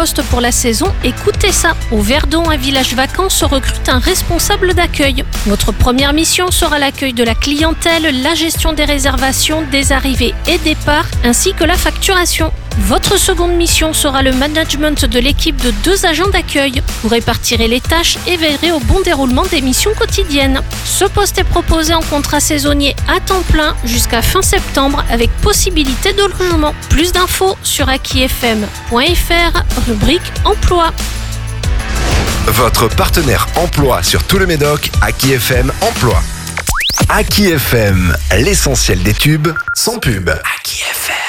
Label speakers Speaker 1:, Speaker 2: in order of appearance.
Speaker 1: poste pour la saison, écoutez ça. Au Verdon, un village vacant se recrute un responsable d'accueil. Votre première mission sera l'accueil de la clientèle, la gestion des réservations, des arrivées et départs, ainsi que la facturation. Votre seconde mission sera le management de l'équipe de 2 agents d'accueil. Vous répartirez les tâches et veillerez au bon déroulement des missions quotidiennes. Ce poste est proposé en contrat saisonnier à temps plein jusqu'à fin septembre avec possibilité de logement. Plus d'infos sur akifm.fr, rubrique emploi.
Speaker 2: Votre partenaire emploi sur tout le Médoc, Aki FM Emploi. Aki FM, l'essentiel des tubes, sans pub. Aki FM.